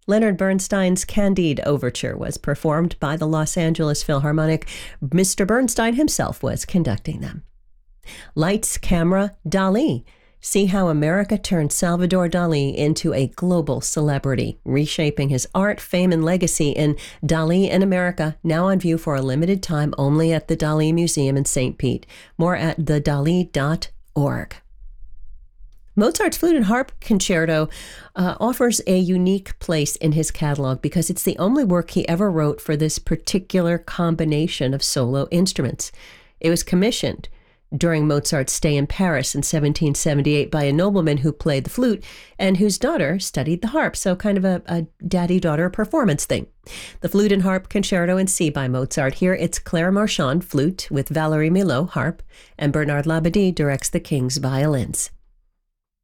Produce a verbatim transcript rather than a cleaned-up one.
Leonard Bernstein's Candide Overture was performed by the Los Angeles Philharmonic. Mister Bernstein himself was conducting them. Lights, Camera, Dali. See how America turned Salvador Dali into a global celebrity, reshaping his art, fame, and legacy in Dali in America, now on view for a limited time only at the Dali Museum in Saint Pete. More at the dali dot org. Mozart's Flute and Harp Concerto uh, offers a unique place in his catalog because it's the only work he ever wrote for this particular combination of solo instruments. It was commissioned during Mozart's stay in Paris in seventeen seventy-eight by a nobleman who played the flute and whose daughter studied the harp, so kind of a, a daddy-daughter performance thing. The Flute and Harp Concerto in C by Mozart. Here it's Claire Marchand, flute, with Valerie Milot, harp, and Bernard Labadie directs the King's violins.